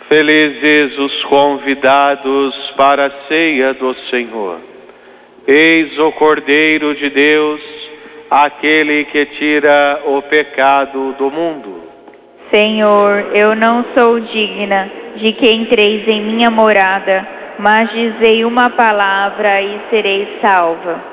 Felizes os convidados para a ceia do Senhor. Eis o Cordeiro de Deus, aquele que tira o pecado do mundo. Senhor, eu não sou digna de que entreis em minha morada, mas dizei uma palavra e serei salva.